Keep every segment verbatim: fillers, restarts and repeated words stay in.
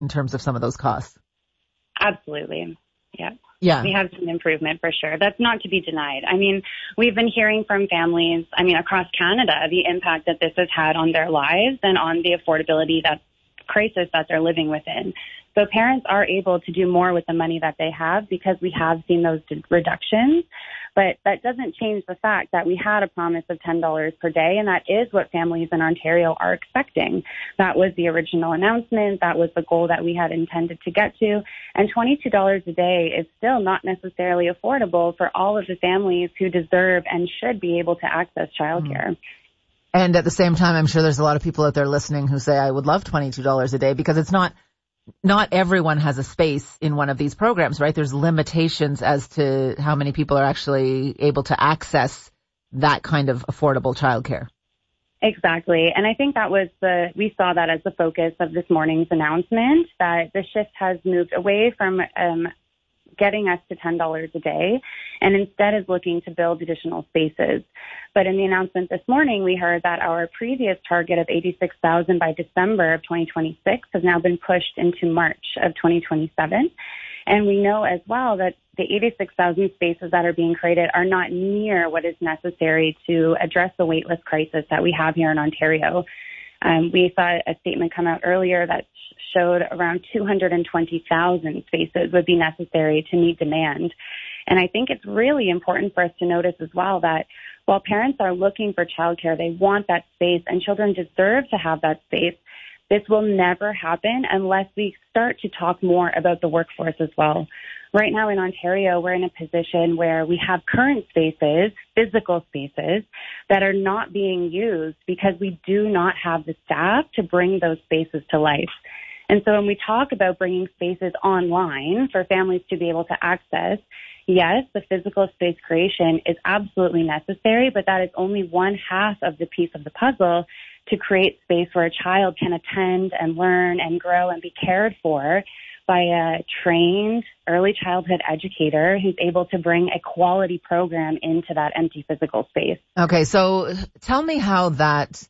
in terms of some of those costs. Absolutely. Yeah. Yeah. We have seen improvement for sure. That's not to be denied. I mean, we've been hearing from families, I mean, across Canada, the impact that this has had on their lives and on the affordability that crisis that they're living within. So parents are able to do more with the money that they have because we have seen those reductions. But that doesn't change the fact that we had a promise of ten dollars per day, and that is what families in Ontario are expecting. That was the original announcement. That was the goal that we had intended to get to. And twenty-two dollars a day is still not necessarily affordable for all of the families who deserve and should be able to access childcare. And at the same time, I'm sure there's a lot of people out there listening who say, I would love twenty-two dollars a day, because it's not Not everyone has a space in one of these programs, right? There's limitations as to how many people are actually able to access that kind of affordable childcare. Exactly. And I think that was the, we saw that as the focus of this morning's announcement, that the shift has moved away from um, getting us to ten dollars a day and instead is looking to build additional spaces. But in the announcement this morning, we heard that our previous target of eighty-six thousand by December of twenty twenty-six has now been pushed into March of twenty twenty-seven. And we know as well that the eighty-six thousand spaces that are being created are not near what is necessary to address the waitlist crisis that we have here in Ontario. Um, we saw a statement come out earlier that showed around two hundred twenty thousand spaces would be necessary to meet demand. And I think it's really important for us to notice as well that while parents are looking for childcare, they want that space and children deserve to have that space. This will never happen unless we start to talk more about the workforce as well. Right now in Ontario, we're in a position where we have current spaces, physical spaces, that are not being used because we do not have the staff to bring those spaces to life. And so when we talk about bringing spaces online for families to be able to access, yes, the physical space creation is absolutely necessary, but that is only one half of the piece of the puzzle to create space where a child can attend and learn and grow and be cared for by a trained early childhood educator who's able to bring a quality program into that empty physical space. Okay, so tell me how that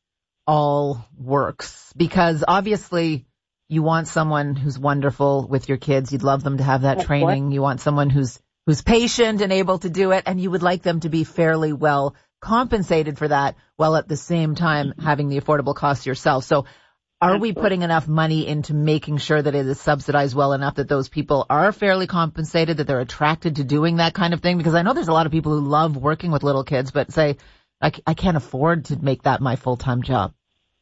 all works, because obviously you want someone who's wonderful with your kids. You'd love them to have that Of training. course. You want someone who's who's patient and able to do it, and you would like them to be fairly well compensated for that while at the same time having the affordable costs yourself. So are we putting enough money into making sure that it is subsidized well enough that those people are fairly compensated, that they're attracted to doing that kind of thing? Because I know there's a lot of people who love working with little kids, but say, I, I can't afford to make that my full-time job.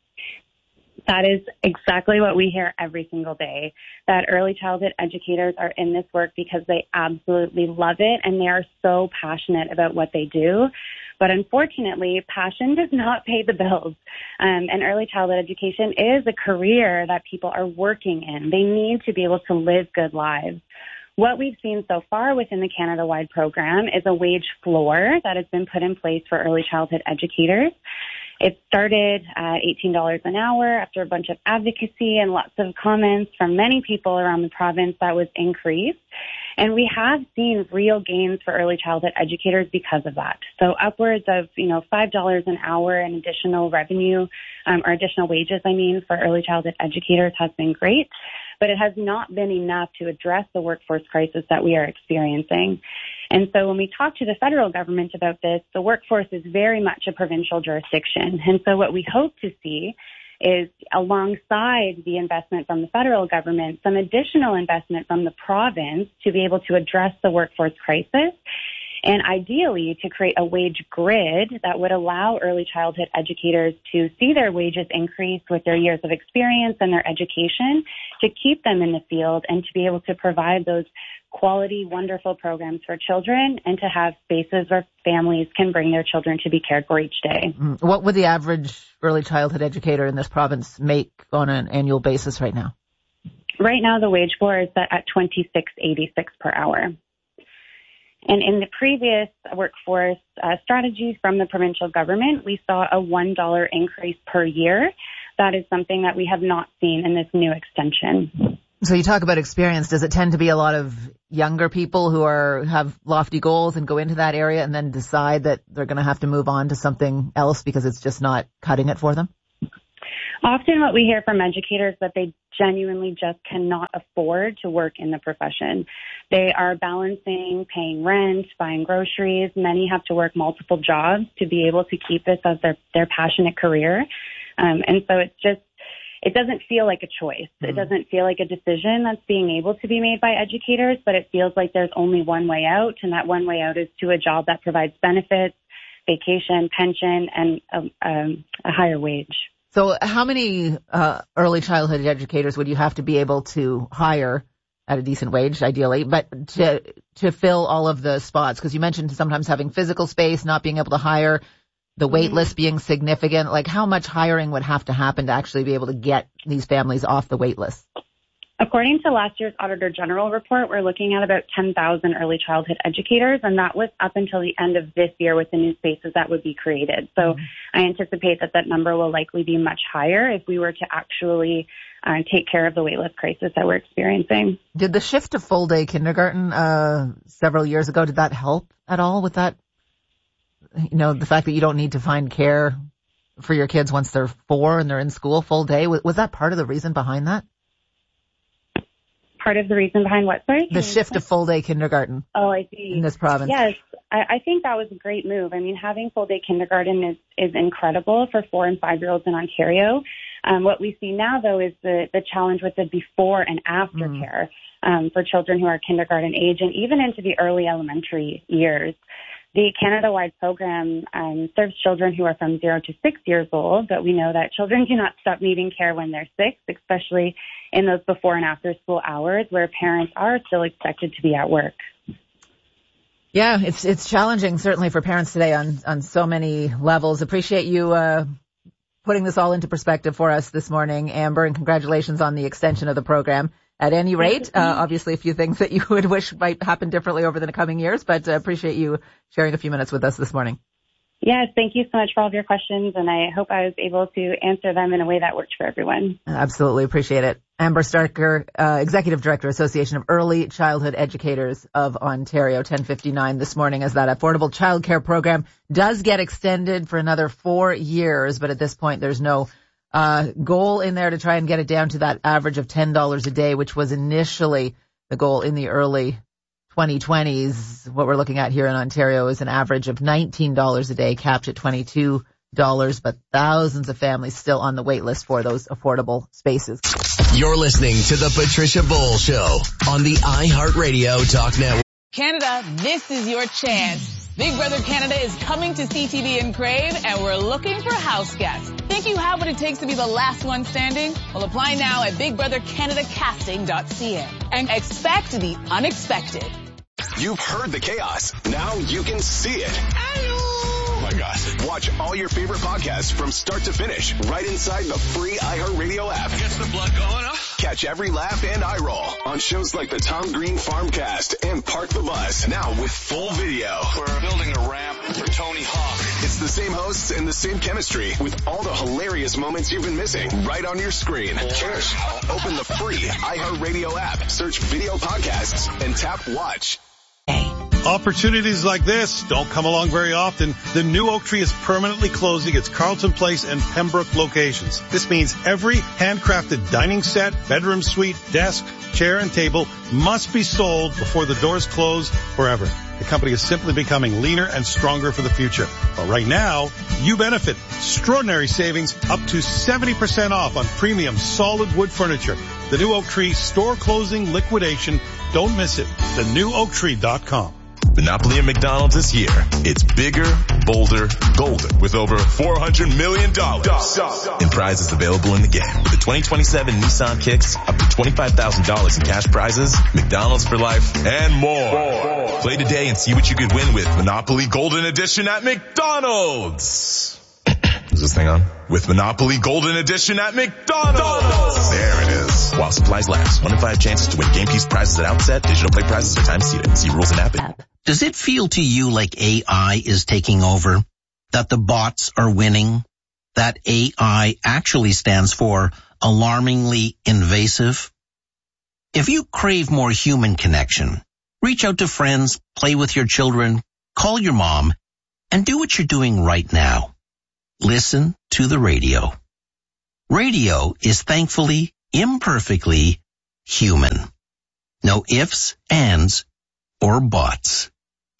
That is exactly what we hear every single day, that early childhood educators are in this work because they absolutely love it and they are so passionate about what they do. But unfortunately, passion does not pay the bills. Um, and early childhood education is a career that people are working in. They need to be able to live good lives. What we've seen so far within the Canada-wide program is a wage floor that has been put in place for early childhood educators. It started at eighteen dollars an hour after a bunch of advocacy and lots of comments from many people around the province that was increased. And we have seen real gains for early childhood educators because of that. So upwards of, you know, five dollars an hour in additional revenue, um, or additional wages, I mean, for early childhood educators has been great. But it has not been enough to address the workforce crisis that we are experiencing. And so when we talk to the federal government about this, the workforce is very much a provincial jurisdiction. And so what we hope to see is, alongside the investment from the federal government, some additional investment from the province to be able to address the workforce crisis, and ideally to create a wage grid that would allow early childhood educators to see their wages increase with their years of experience and their education, to keep them in the field and to be able to provide those quality, wonderful programs for children and to have spaces where families can bring their children to be cared for each day. What would the average early childhood educator in this province make on an annual basis right now? Right now, the wage floor is set at twenty-six eighty-six per hour. And in the previous workforce uh, strategies from the provincial government, we saw a one dollar increase per year. That is something that we have not seen in this new extension. So you talk about experience. Does it tend to be a lot of younger people who are have lofty goals and go into that area and then decide that they're going to have to move on to something else because it's just not cutting it for them? Often what we hear from educators that they genuinely just cannot afford to work in the profession. They are balancing paying rent, buying groceries. Many have to work multiple jobs to be able to keep this as their, their passionate career. Um, and so it's just, it doesn't feel like a choice. Mm-hmm. It doesn't feel like a decision that's being able to be made by educators, but it feels like there's only one way out, and that one way out is to a job that provides benefits, vacation, pension, and a, um, a higher wage. So how many uh, early childhood educators would you have to be able to hire at a decent wage, ideally, but to to fill all of the spots? Because you mentioned sometimes having physical space, not being able to hire, the wait list being significant. Like, how much hiring would have to happen to actually be able to get these families off the wait list? According to last year's Auditor General report, we're looking at about ten thousand early childhood educators, and that was up until the end of this year with the new spaces that would be created. So mm-hmm. I anticipate that that number will likely be much higher if we were to actually uh, take care of the waitlist crisis that we're experiencing. Did the shift to full-day kindergarten uh, several years ago, did that help at all with that? You know, the fact that you don't need to find care for your kids once they're four and they're in school full day, was, was that part of the reason behind that? Part of the reason behind what, sorry? The shift to full-day kindergarten. Oh, I see. In this province. Yes, I, I think that was a great move. I mean, having full-day kindergarten is, is incredible for four- and five-year-olds in Ontario. Um, what we see now, though, is the, the challenge with the before and after mm. care um, for children who are kindergarten age and even into the early elementary years. The Canada-wide program um, serves children who are from zero to six years old, but we know that children do not stop needing care when they're six, especially in those before and after school hours where parents are still expected to be at work. Yeah, it's it's challenging, certainly for parents today on, on so many levels. Appreciate you uh, putting this all into perspective for us this morning, Amber, and congratulations on the extension of the program. At any rate, uh, obviously a few things that you would wish might happen differently over the coming years, but uh, appreciate you sharing a few minutes with us this morning. Yes, thank you so much for all of your questions, and I hope I was able to answer them in a way that worked for everyone. Absolutely, appreciate it. Amber Starker, uh, Executive Director, Association of Early Childhood Educators of Ontario, ten fifty-nine this morning, as that affordable childcare program does get extended for another four years, but at this point there's no Uh, goal in there to try and get it down to that average of ten dollars a day, which was initially the goal in the early twenty twenties. What we're looking at here in Ontario is an average of nineteen dollars a day, capped at twenty-two dollars, but thousands of families still on the wait list for those affordable spaces. You're listening to the Patricia Bowl Show on the iHeartRadio Talk Network. Canada, this is your chance. Big Brother Canada is coming to C T V and Crave, and we're looking for house guests. Think you have what it takes to be the last one standing? Well, apply now at big brother canada casting dot c a and expect the unexpected. You've heard the chaos. Now you can see it. Oh my God. Watch all your favorite podcasts from start to finish right inside the free iHeartRadio app. Gets the blood going, huh? Catch every laugh and eye roll on shows like the Tom Green Farmcast and Park the Bus. Now with full video. We're building a ramp for Tony Hawk. It's the same hosts and the same chemistry with all the hilarious moments you've been missing right on your screen. Cheers. Open the free iHeartRadio app, search video podcasts, and tap watch. Opportunities like this don't come along very often. The new Oak Tree is permanently closing its Carlton Place and Pembroke locations. This means every handcrafted dining set, bedroom suite, desk, chair, and table must be sold before the doors close forever. The company is simply becoming leaner and stronger for the future. But right now, you benefit. Extraordinary savings up to seventy percent off on premium solid wood furniture. The new Oak Tree store closing liquidation. Don't miss it. the new oak tree dot com. Monopoly and McDonald's is here. It's bigger, bolder, golden with over four hundred million dollars in prizes available in the game. With the twenty twenty-seven Nissan Kicks, up to twenty-five thousand dollars in cash prizes, McDonald's for life, and more. more. Play today and see what you could win with Monopoly Golden Edition at McDonald's. Is this thing on? With Monopoly Golden Edition at McDonald's. There it is. While supplies last. One in five chances to win game piece prizes at outset. Digital play prizes are time seated. See rules and app. Does it feel to you like A I is taking over? That the bots are winning? That A I actually stands for alarmingly invasive? If you crave more human connection, reach out to friends, play with your children, call your mom, and do what you're doing right now. Listen to the radio. Radio is thankfully, imperfectly human. No ifs, ands, or buts.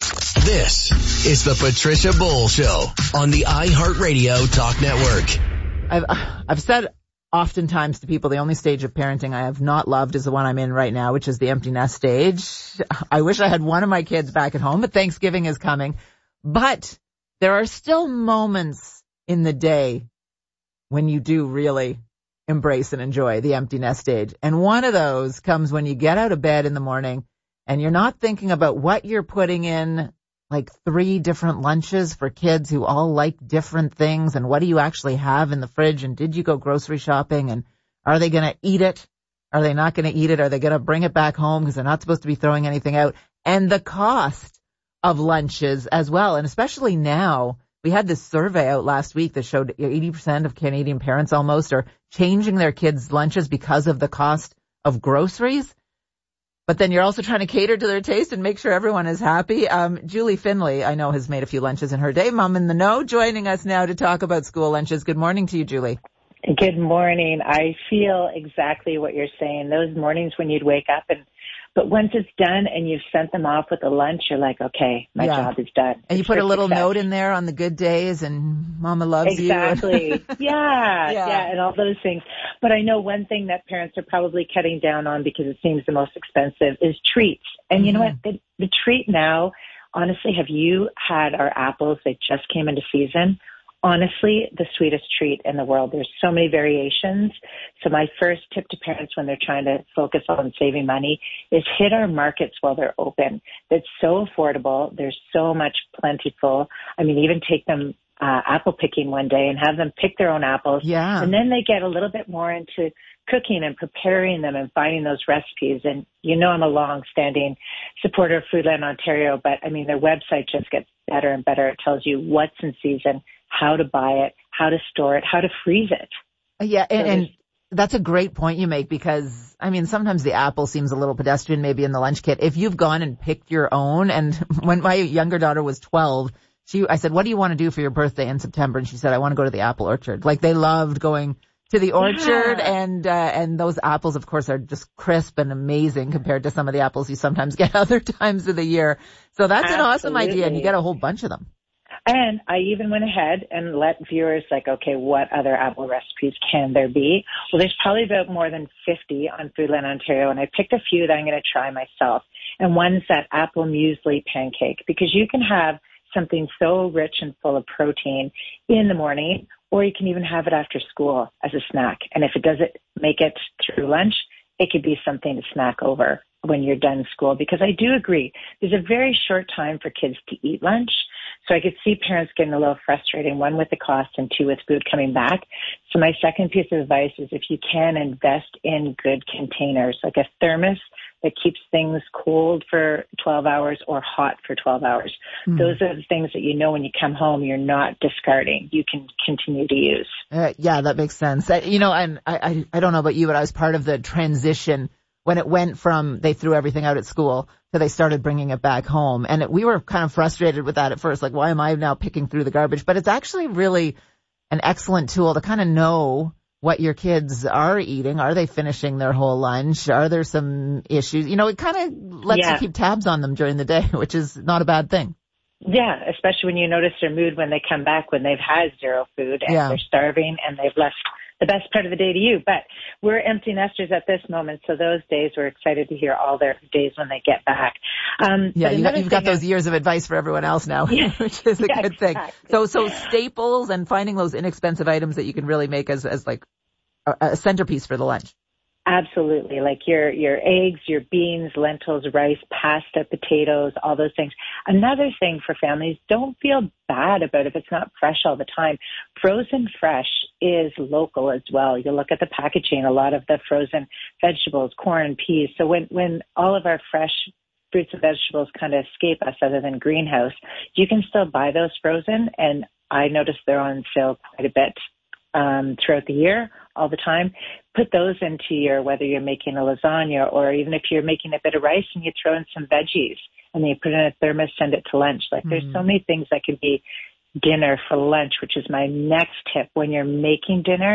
This is the Patricia Bull Show on the iHeartRadio Talk Network. I've, I've said oftentimes to people the only stage of parenting I have not loved is the one I'm in right now, which is the empty nest stage. I wish I had one of my kids back at home, but Thanksgiving is coming. But there are still moments in the day when you do really embrace and enjoy the empty nest stage. And one of those comes when you get out of bed in the morning and you're not thinking about what you're putting in, like three different lunches for kids who all like different things, and what do you actually have in the fridge, and did you go grocery shopping, and are they going to eat it? Are they not going to eat it? Are they going to bring it back home because they're not supposed to be throwing anything out? And the cost of lunches as well. And especially now, we had this survey out last week that showed eighty percent of Canadian parents almost are changing their kids' lunches because of the cost of groceries. But then you're also trying to cater to their taste and make sure everyone is happy. Um, Julie Finley, I know, has made a few lunches in her day. Mom in the Know joining us now to talk about school lunches. Good morning to you, Julie. Good morning. I feel exactly what you're saying. Those mornings when you'd wake up and, but once it's done and you've sent them off with a lunch, you're like, okay, my yeah. job is done. And you it's put a little success. note in there on the good days and Mama loves exactly. you. Exactly. yeah, yeah. Yeah. And all those things. But I know one thing that parents are probably cutting down on because it seems the most expensive is treats. And mm-hmm. you know what? The, the treat now, honestly, have you had our apples? They just came into season. Honestly, the sweetest treat in the world. There's so many variations. So my first tip to parents when they're trying to focus on saving money is hit our markets while they're open. It's so affordable. There's so much plentiful. I mean, even take them uh, apple picking one day and have them pick their own apples. Yeah. And then they get a little bit more into cooking and preparing them and finding those recipes. And you know I'm a long-standing supporter of Foodland Ontario, but I mean their website just gets better and better. It tells you what's in season, how to buy it, how to store it, how to freeze it. Yeah, and, so and that's a great point you make because, I mean, sometimes the apple seems a little pedestrian maybe in the lunch kit. If you've gone and picked your own, and when my younger daughter was twelve, she, I said, what do you want to do for your birthday in September? And she said, I want to go to the apple orchard. Like they loved going to the orchard yeah. and, uh, and those apples, of course, are just crisp and amazing compared to some of the apples you sometimes get other times of the year. So that's Absolutely. An awesome idea, and you get a whole bunch of them. And I even went ahead and let viewers like, okay, what other apple recipes can there be? Well, there's probably about more than fifty on Foodland Ontario, and I picked a few that I'm going to try myself. And one's that apple muesli pancake, because you can have something so rich and full of protein in the morning, or you can even have it after school as a snack. And if it doesn't make it through lunch, it could be something to snack over when you're done school, because I do agree there's a very short time for kids to eat lunch. So I could see parents getting a little frustrated, one with the cost and two with food coming back. So my second piece of advice is if you can invest in good containers, like a thermos that keeps things cold for twelve hours or hot for twelve hours. Mm. Those are the things that you know when you come home you're not discarding. You can continue to use. Uh, yeah, that makes sense. Uh, you know, and I, I, I don't know about you, but I was part of the transition when it went from they threw everything out at school to they started bringing it back home. And it, we were kind of frustrated with that at first, like, why am I now picking through the garbage? But it's actually really an excellent tool to kind of know what your kids are eating. Are they finishing their whole lunch? Are there some issues? You know, it kind of lets yeah. you keep tabs on them during the day, which is not a bad thing. Yeah, especially when you notice their mood when they come back, when they've had zero food and yeah. they're starving and they've left the best part of the day to you. But we're empty nesters at this moment, so those days we're excited to hear all their days when they get back. Um, yeah, you got, you've got those I, years of advice for everyone else now, yeah, which is a yeah, good thing. exactly. So, so staples and finding those inexpensive items that you can really make as, as like a, a centerpiece for the lunch. Absolutely. Like your, your eggs, your beans, lentils, rice, pasta, potatoes, all those things. Another thing for families, don't feel bad about if it's not fresh all the time. Frozen fresh is local as well. You look at the packaging, a lot of the frozen vegetables, corn, peas. So when, when all of our fresh fruits and vegetables kind of escape us other than greenhouse, you can still buy those frozen. And I noticed they're on sale quite a bit um, throughout the year, all the time. Put those into your, whether you're making a lasagna or even if you're making a bit of rice and you throw in some veggies and then you put it in a thermos, send it to lunch. Like mm-hmm. there's so many things that could be dinner for lunch, which is my next tip. When you're making dinner,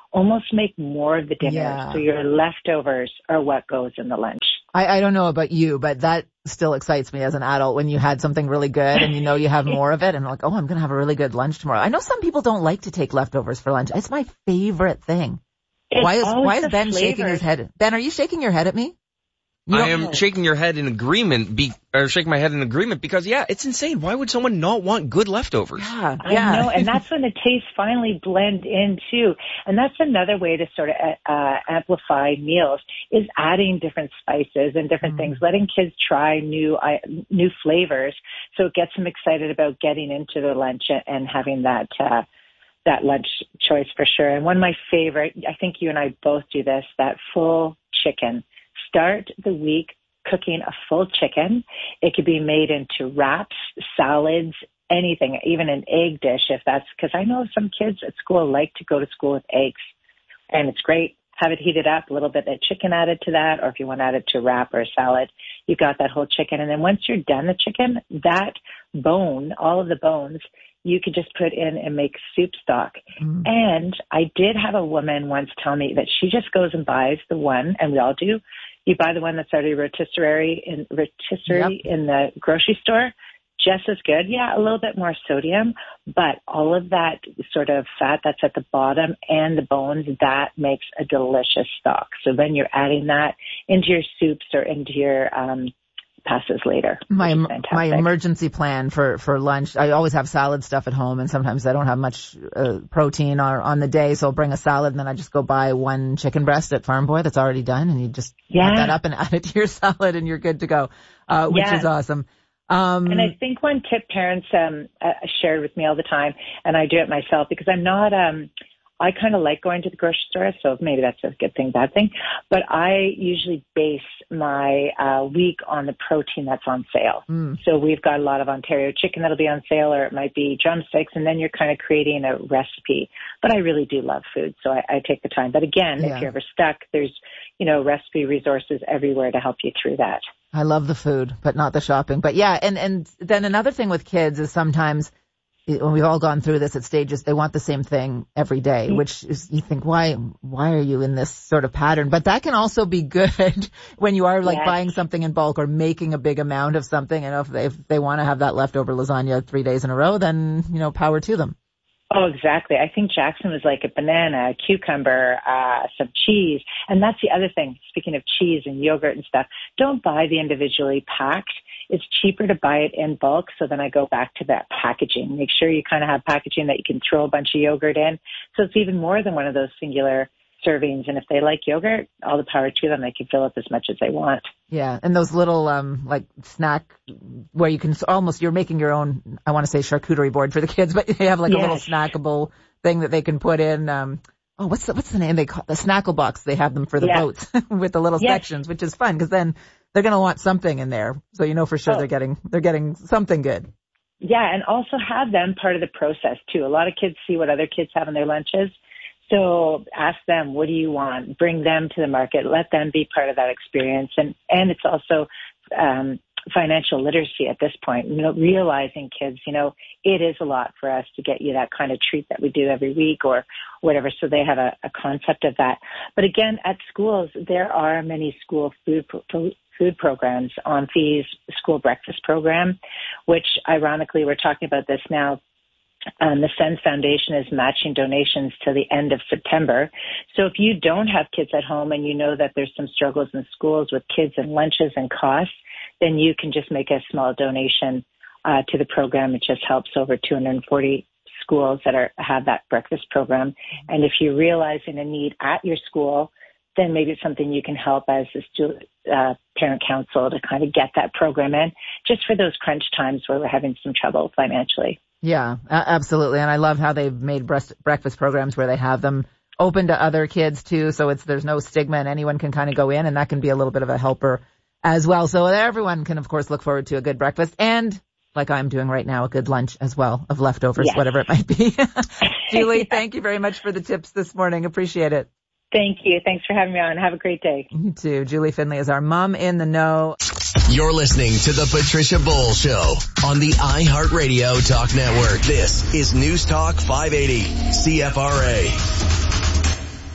almost make more of the dinner. Yeah. So your leftovers are what goes in the lunch. I, I don't know about you, but that still excites me as an adult when you had something really good and you know you have more of it and like, oh, I'm going to have a really good lunch tomorrow. I know some people don't like to take leftovers for lunch. It's my favorite thing. It's why is why is the Ben flavors. shaking his head? Ben, are you shaking your head at me? You I am know. shaking your head in agreement, be, or shaking my head in agreement because, yeah, it's insane. Why would someone not want good leftovers? Yeah, I yeah. know, and that's when the tastes finally blend in too. And that's another way to sort of uh, amplify meals is adding different spices and different mm. things, letting kids try new uh, new flavors, so it gets them excited about getting into their lunch and having that uh, that lunch choice for sure. And one of my favorite, I think you and I both do this, that full chicken. Start the week cooking a full chicken. It could be made into wraps, salads, anything, even an egg dish if that's, because I know some kids at school like to go to school with eggs, and it's great. Have it heated up, a little bit of chicken added to that, or if you want to add it to a wrap or a salad, you got that whole chicken. And then once you're done the chicken, that bone, all of the bones, you could just put in and make soup stock. Mm. And I did have a woman once tell me that she just goes and buys the one, and we all do. You buy the one that's already rotisserie in rotisserie yep. in the grocery store, just as good. Yeah, a little bit more sodium, but all of that sort of fat that's at the bottom and the bones, that makes a delicious stock. So then you're adding that into your soups or into your um pastas later. My my emergency plan for, for lunch, I always have salad stuff at home, and sometimes I don't have much uh, protein on, on the day, so I'll bring a salad, and then I just go buy one chicken breast at Farm Boy that's already done, and you just yeah. cut that up and add it to your salad, and you're good to go, uh, which yeah. is awesome. Um, and I think one tip parents um, uh, shared with me all the time, and I do it myself because I'm not um, – I kind of like going to the grocery store, so maybe that's a good thing, bad thing. But I usually base my uh, week on the protein that's on sale. Mm. So we've got a lot of Ontario chicken that'll be on sale, or it might be drumsticks, and then you're kind of creating a recipe. But I really do love food, so I, I take the time. But again, yeah. if you're ever stuck, there's, you know, recipe resources everywhere to help you through that. I love the food, but not the shopping. But yeah, and, and then another thing with kids is sometimes when we've all gone through this at stages, they want the same thing every day, which is, you think, why, why are you in this sort of pattern? But that can also be good when you are like yes. buying something in bulk or making a big amount of something. And if they, if they want to have that leftover lasagna three days in a row, then, you know, power to them. Oh, exactly. I think Jackson was like a banana, a cucumber, uh, some cheese. And that's the other thing. Speaking of cheese and yogurt and stuff, don't buy the individually packed. It's cheaper to buy it in bulk. So then I go back to that packaging. Make sure you kind of have packaging that you can throw a bunch of yogurt in. So it's even more than one of those singular servings. And if they like yogurt, all the power to them. They can fill up as much as they want. Yeah. And those little, um, like snack where you can almost, you're making your own, I want to say charcuterie board for the kids, but you have like yes. a little snackable thing that they can put in. Um, oh, what's the, what's the name? They call the snackle box. They have them for the yeah. boats with the little yes. sections, which is fun because then they're going to want something in there. So you know for sure oh. they're getting, they're getting something good. Yeah. And also have them part of the process too. A lot of kids see what other kids have in their lunches. So ask them, what do you want? Bring them to the market. Let them be part of that experience. And, and it's also um, financial literacy at this point, you know, realizing kids, you know, it is a lot for us to get you that kind of treat that we do every week or whatever. So they have a, a concept of that. But again, at schools, there are many school food pro- food programs. On Fee's school breakfast program, which ironically, we're talking about this now. Um, the Sens Foundation is matching donations to the end of September. So if you don't have kids at home and you know that there's some struggles in schools with kids and lunches and costs, then you can just make a small donation uh, to the program. It just helps over two hundred forty schools that are have that breakfast program. And if you're realizing a need at your school, then maybe it's something you can help as a student, uh, parent council to kind of get that program in just for those crunch times where we're having some trouble financially. Yeah, absolutely. And I love how they've made breast, breakfast programs where they have them open to other kids too. So it's, there's no stigma and anyone can kind of go in, and that can be a little bit of a helper as well. So everyone can of course look forward to a good breakfast and, like I'm doing right now, a good lunch as well of leftovers, yes. whatever it might be. Julie, yeah. thank you very much for the tips this morning. Appreciate it. Thank you. Thanks for having me on. Have a great day. You too. Julie Finley is our mom in the know. You're listening to the Patricia Bowl Show on the iHeartRadio Talk Network. This is News Talk five eighty C F R A.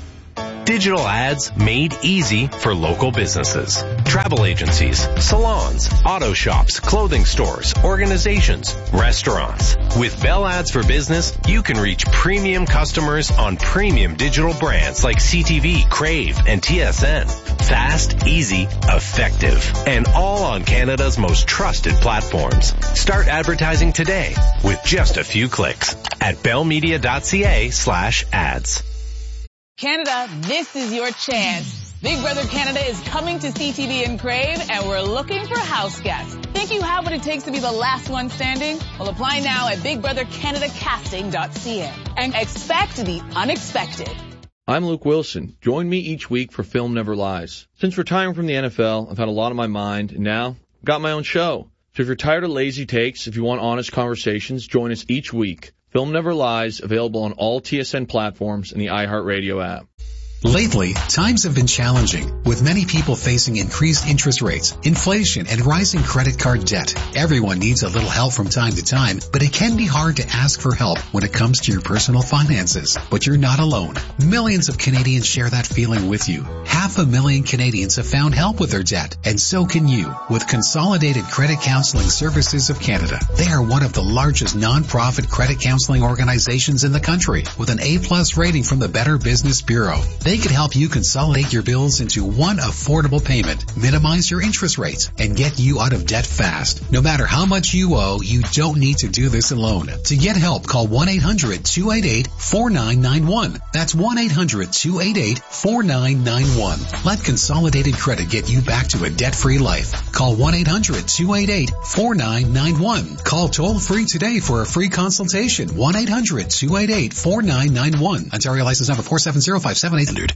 Digital ads made easy for local businesses. Travel agencies, salons, auto shops, clothing stores, organizations, restaurants. With Bell Ads for Business, you can reach premium customers on premium digital brands like C T V, Crave, and T S N. Fast, easy, effective, and all on Canada's most trusted platforms. Start advertising today with just a few clicks at bellmedia.ca slash ads. Canada, this is your chance. Big Brother Canada is coming to C T V and Crave, and we're looking for house guests. Think you have what it takes to be the last one standing? Well, apply now at big brother canada casting dot c a and expect the unexpected. I'm Luke Wilson. Join me each week for Film Never Lies. Since retiring from the N F L, I've had a lot on my mind, and now I've got my own show. So if you're tired of lazy takes, if you want honest conversations, join us each week. Film Never Lies, available on all T S N platforms and the iHeartRadio app. Lately, times have been challenging, with many people facing increased interest rates, inflation, and rising credit card debt. Everyone needs a little help from time to time, but it can be hard to ask for help when it comes to your personal finances. But you're not alone. Millions of Canadians share that feeling with you. Half a million Canadians have found help with their debt, and so can you, with Consolidated Credit Counseling Services of Canada. They are one of the largest non-profit credit counseling organizations in the country, with an A-plus rating from the Better Business Bureau. They can help you consolidate your bills into one affordable payment, minimize your interest rates, and get you out of debt fast. No matter how much you owe, you don't need to do this alone. To get help, call one eight hundred two eight eight four nine nine one. That's one eight hundred two eight eight four nine nine one. Let Consolidated Credit get you back to a debt-free life. Call one eight hundred two eight eight four nine nine one. Call toll-free today for a free consultation. one eight hundred two eight eight four nine nine one. Ontario license number four seven zero five seven eight hundred.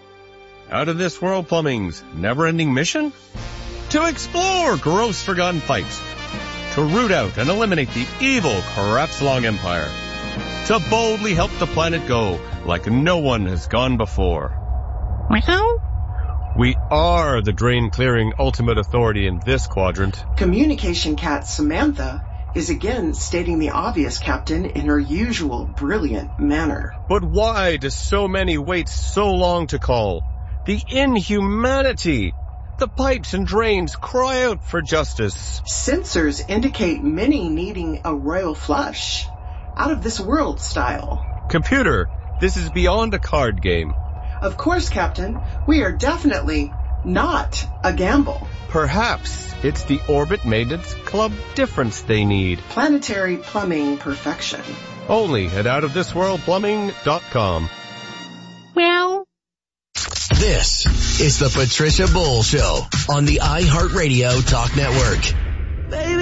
Out of This World Plumbing's never-ending mission? To explore gross forgotten pipes. To root out and eliminate the evil Crapslong Empire. To boldly help the planet go like no one has gone before. We are the drain-clearing ultimate authority in this quadrant. Communication cat Samantha is again stating the obvious, Captain, in her usual brilliant manner. But why do so many wait so long to call? The inhumanity! The pipes and drains cry out for justice. Sensors indicate many needing a royal flush. Out of this world style. Computer, this is beyond a card game. Of course, Captain. We are definitely not a gamble. Perhaps it's the Orbit Maintenance Club difference they need. Planetary plumbing perfection. Only at out of this world plumbing dot com. Well... This is the Patricia Bull Show on the iHeartRadio Talk Network.